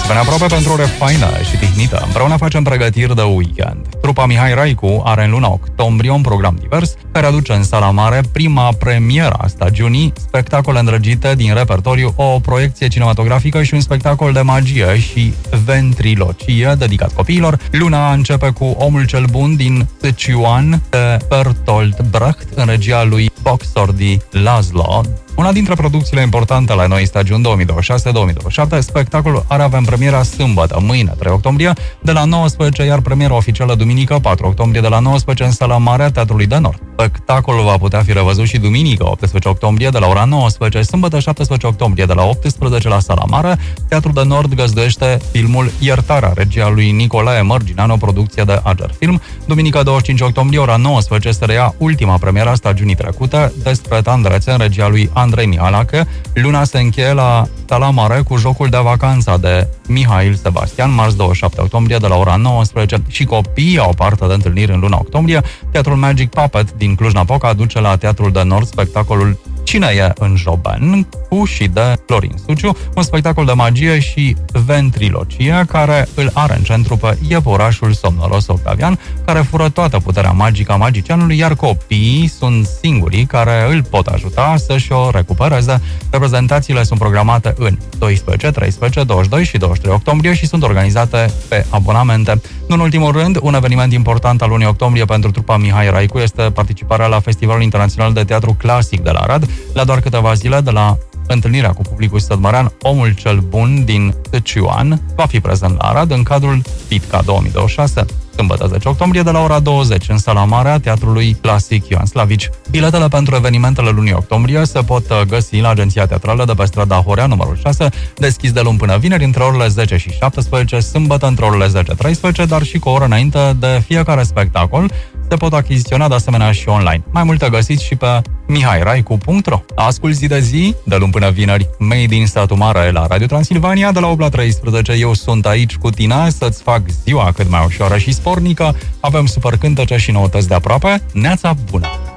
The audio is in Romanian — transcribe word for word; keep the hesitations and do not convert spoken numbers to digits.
Veni aproape pentru o ore faină și tihnită. Împreună facem pregătiri de weekend. Trupa Mihai Raicu are în luna octombrie un program divers care aduce în sala mare prima premieră a stagiunii, spectacole îndrăgite din repertoriu, o proiecție cinematografică și un spectacol de magie și ventrilocie dedicat copiilor. Luna începe cu Omul cel bun din Sichuan de Bertolt Brecht în regia lui Boxordi Laszlo. Una dintre producțiile importante ale noii stagiuni două mii douăzeci și șase două mii douăzeci și șapte, spectacolul are avem premiera sâmbătă, mâine, trei octombrie, de la nouăsprezece, iar premiera oficială duminică, patru octombrie, de la nouăsprezece în sala mare a Teatrului de Nord. Spectacolul va putea fi revăzut și duminică, optsprezece octombrie, de la ora nouăsprezece, sâmbătă, șaptesprezece octombrie, de la optsprezece la sala mare. Teatrul de Nord găzduiește filmul Iertarea, regia lui Nicolae Mărgineanu, o producție de Ager Film. Duminică, douăzeci și cinci octombrie, ora nouăsprezece, se reia ultima premieră a stagiunii trecute, Despre Tandrețe, în regia lui Andrei Mihalache. Luna se încheie la sala mare cu Jocul de vacanță de Mihail Sebastian, marți douăzeci și șapte octombrie, de la ora nouăsprezece. Și copiii au parte de întâlniri în luna octombrie. Teatrul Magic Puppet din Cluj-Napoca aduce la Teatrul de Nord spectacolul Cine e în Joben, cu și de Florin Suciu, un spectacol de magie și ventrilocie care îl are în centru pe iepurașul somnoros Octavian, care fură toată puterea magică a magicianului, iar copiii sunt singurii care îl pot ajuta să-și o recupereze. Reprezentațiile sunt programate în doisprezece, treisprezece, douăzeci și doi și douăzeci și trei octombrie și sunt organizate pe abonamente. Nu în ultimul rând, un eveniment important al lunii octombrie pentru trupa Mihai Raicu este participarea la Festivalul Internațional de Teatru Clasic de la Arad. La doar câteva zile de la întâlnirea cu publicul sădmărean, Omul cel bun din Sichuan va fi prezent la Arad în cadrul FITCA două mii douăzeci și șase. Sâmbătă zece octombrie, de la ora douăzeci, în sala mare a Teatrului Clasic Ioan Slavici. Biletele pentru evenimentele lunii octombrie se pot găsi la Agenția Teatrală de pe strada Horea, numărul șase, deschis de luni până vineri, între orele zece și șaptesprezece, sâmbătă între orele zece treisprezece, dar și cu o oră înainte de fiecare spectacol. Se pot achiziționa de asemenea și online. Mai multe găsiți și pe mihai raicu punct ro. Ascult zi de zi, de luni până vineri, Made in Satu Mare la Radio Transilvania, de la opt la treisprezece. Eu sunt aici cu tine să-ți fac ziua cât mai ușoară și spornică. Avem super cântece și noutăți de aproape. Neața bună!